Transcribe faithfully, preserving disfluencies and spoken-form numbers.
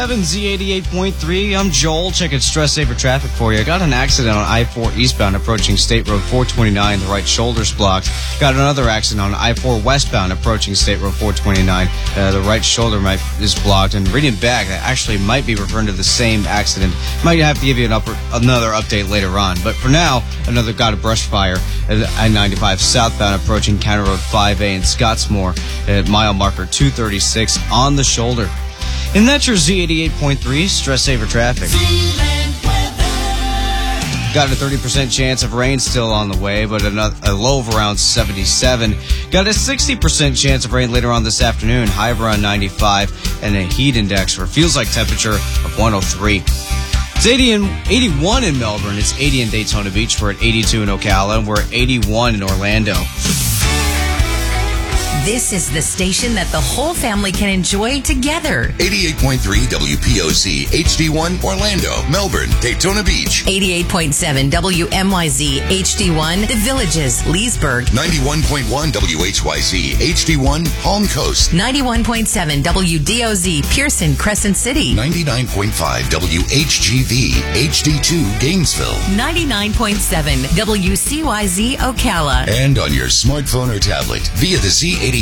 Z eighty-eight point three, I'm Joel. Checking stress saver traffic for you. I got an accident on I four eastbound approaching State Road four twenty-nine. The right shoulder's blocked. Got another accident on I four westbound approaching State Road four twenty-nine. Uh, the right shoulder might, is blocked. And reading back, that actually might be referring to the same accident. Might have to give you an upper, another update later on. But for now, another got a brush fire at I ninety-five southbound approaching County Road five A in Scottsmore at mile marker two thirty-six on the shoulder. And that's your Z eighty-eight point three stress saver traffic. Got a thirty percent chance of rain still on the way, but a, a low of around seventy-seven. Got a sixty percent chance of rain later on this afternoon, high of around ninety-five, and a heat index for feels like temperature of one oh three. It's eighty and eighty-one in Melbourne. It's eighty in Daytona Beach. We're at eighty-two in Ocala, and we're at eighty-one in Orlando. This is the station that the whole family can enjoy together. eighty-eight point three W P O C H D one Orlando, Melbourne, Daytona Beach. eighty-eight point seven W M Y Z H D one The Villages, Leesburg. ninety-one point one W H Y Z H D one Palm Coast. ninety-one point seven W D O Z Pearson, Crescent City. ninety-nine point five W H G V H D two Gainesville. ninety-nine point seven W C Y Z Ocala. And on your smartphone or tablet via the Z eighty-eight